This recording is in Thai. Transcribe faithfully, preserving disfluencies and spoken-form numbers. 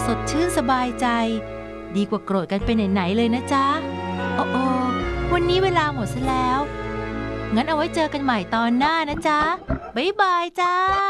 สดชื่นสบายใจดีกว่าโกรธกันไปไหนๆเลยนะจ๊ะโอ้โอวันนี้เวลาหมดซะแล้วงั้นเอาไว้เจอกันใหม่ตอนหน้านะจ๊ะบ๊ายบายจ้า